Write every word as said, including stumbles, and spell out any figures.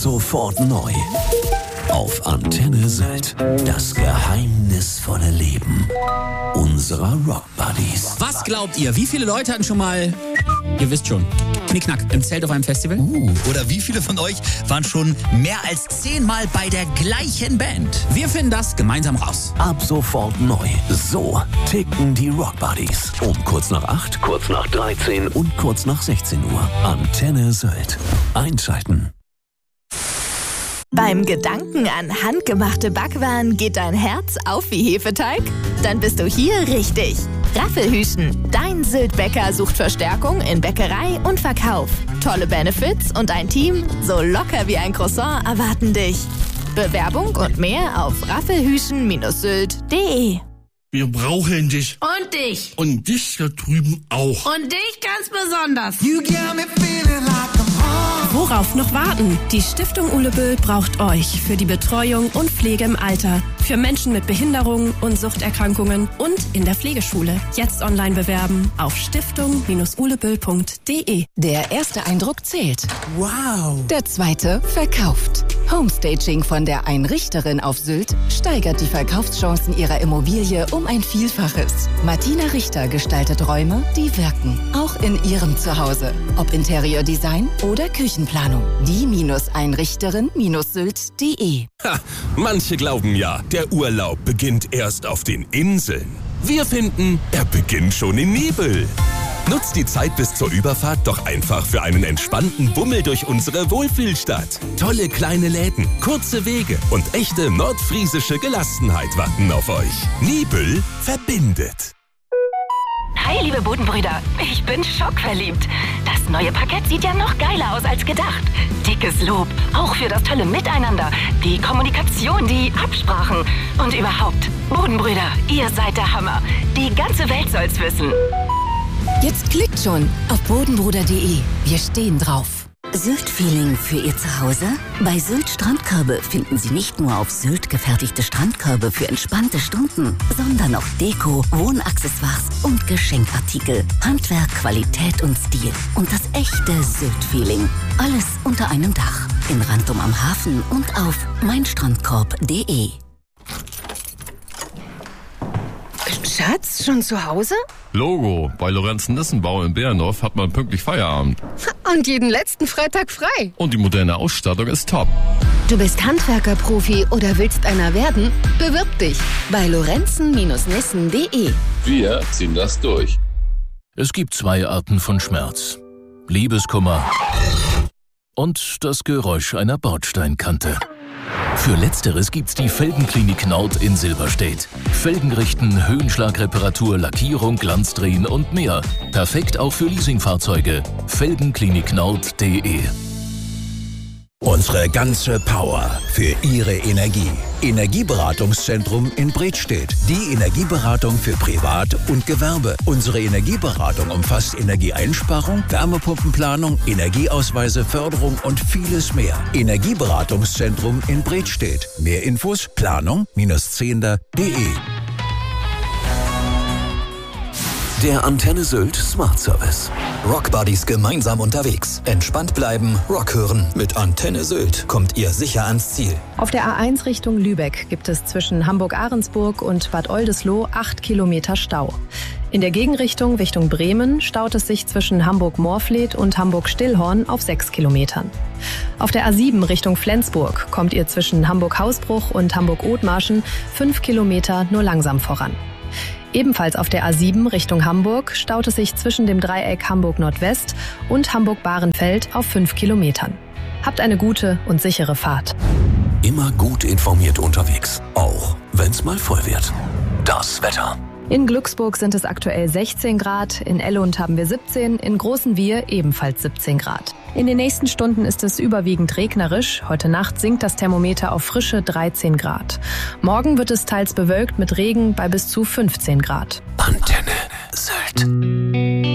sofort neu. Auf Antenne Sylt. Das geheimnisvolle Leben unserer Rock Buddies. Was glaubt ihr? Wie viele Leute hatten schon mal, ihr wisst schon, Knickknack im Zelt auf einem Festival? Uh, oder wie viele von euch waren schon mehr als zehnmal bei der gleichen Band? Wir finden das gemeinsam raus. Ab sofort neu. So ticken die Rock Buddies. Um kurz nach acht, kurz nach dreizehn und kurz nach sechzehn Uhr. Antenne Sylt. Einschalten. Beim Gedanken an handgemachte Backwaren geht dein Herz auf wie Hefeteig? Dann bist du hier richtig. Raffelhüschen, dein Sylt-Bäcker sucht Verstärkung in Bäckerei und Verkauf. Tolle Benefits und ein Team so locker wie ein Croissant erwarten dich. Bewerbung und mehr auf raffelhüschen Sylt punkt de. Wir brauchen dich. Und dich. Und dich da drüben auch. Und dich ganz besonders. You got me feeling like I'm home. Worauf noch warten? Die Stiftung Ulebüll braucht euch für die Betreuung und Pflege im Alter, für Menschen mit Behinderungen und Suchterkrankungen und in der Pflegeschule. Jetzt online bewerben auf stiftung ulebüll punkt de. Der erste Eindruck zählt. Wow. Der zweite verkauft. Homestaging von der Einrichterin auf Sylt steigert die Verkaufschancen ihrer Immobilie um ein Vielfaches. Martina Richter gestaltet Räume, die wirken. Auch in ihrem Zuhause. Ob Interiordesign oder Küchenplanung. Die-Einrichterin Sylt punkt de. Ha, manche glauben ja, der Urlaub beginnt erst auf den Inseln. Wir finden, er beginnt schon in Nibel. Nutzt die Zeit bis zur Überfahrt doch einfach für einen entspannten Bummel durch unsere Wohlfühlstadt. Tolle kleine Läden, kurze Wege und echte nordfriesische Gelassenheit warten auf euch. Nibel verbindet. Hi, liebe Bodenbrüder. Ich bin schockverliebt. Das neue Parkett sieht ja noch geiler aus als gedacht. Dickes Lob, auch für das tolle Miteinander, die Kommunikation, die Absprachen und überhaupt. Bodenbrüder, ihr seid der Hammer. Die ganze Welt soll's wissen. Jetzt klickt schon auf bodenbruder punkt de. Wir stehen drauf. Sylt-Feeling für Ihr Zuhause? Bei Sylt Strandkörbe finden Sie nicht nur auf Sylt gefertigte Strandkörbe für entspannte Stunden, sondern auch Deko, Wohnaccessoires und Geschenkartikel. Handwerk, Qualität und Stil. Und das echte Sylt-Feeling. Alles unter einem Dach. In Rantum am Hafen und auf meinstrandkorb punkt de. Schatz, schon zu Hause? Logo, bei Lorenzen-Nissenbau in Bärendorf hat man pünktlich Feierabend. Und jeden letzten Freitag frei. Und die moderne Ausstattung ist top. Du bist Handwerker-Profi oder willst einer werden? Bewirb dich bei lorenzen nissen punkt de. Wir ziehen das durch. Es gibt zwei Arten von Schmerz. Liebeskummer und das Geräusch einer Bordsteinkante. Für Letzteres gibt's die Felgenklinik Nord in Silberstedt. Felgenrichten, Höhenschlagreparatur, Lackierung, Glanzdrehen und mehr. Perfekt auch für Leasingfahrzeuge. felgenklinik nord punkt de. Unsere ganze Power für Ihre Energie. Energieberatungszentrum in Bredstedt. Die Energieberatung für Privat und Gewerbe. Unsere Energieberatung umfasst Energieeinsparung, Wärmepumpenplanung, Energieausweise, Förderung und vieles mehr. Energieberatungszentrum in Bredstedt. Mehr Infos planung zehnder punkt de. Der Antenne Sylt Smart Service. Rock Buddies gemeinsam unterwegs. Entspannt bleiben, Rock hören. Mit Antenne Sylt kommt ihr sicher ans Ziel. Auf der A eins Richtung Lübeck gibt es zwischen Hamburg-Ahrensburg und Bad Oldesloe acht Kilometer Stau. In der Gegenrichtung Richtung Bremen staut es sich zwischen Hamburg-Morfleet und Hamburg-Stillhorn auf sechs Kilometern. Auf der A sieben Richtung Flensburg kommt ihr zwischen Hamburg-Hausbruch und Hamburg-Othmarschen fünf Kilometer nur langsam voran. Ebenfalls auf der A sieben Richtung Hamburg staut es sich zwischen dem Dreieck Hamburg-Nordwest und Hamburg-Bahrenfeld auf fünf Kilometern. Habt eine gute und sichere Fahrt. Immer gut informiert unterwegs, auch wenn's mal voll wird. Das Wetter. In Glücksburg sind es aktuell sechzehn Grad, in Ellund haben wir siebzehn, in Großenwihr ebenfalls siebzehn Grad. In den nächsten Stunden ist es überwiegend regnerisch. Heute Nacht sinkt das Thermometer auf frische dreizehn Grad. Morgen wird es teils bewölkt mit Regen bei bis zu fünfzehn Grad. Antenne Sylt.